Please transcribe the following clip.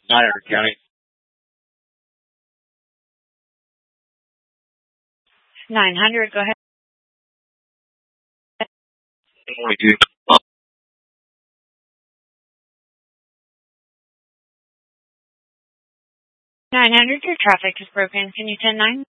Not Everett County. 900, go ahead. We do. 900, your traffic is broken. Can you 10-9?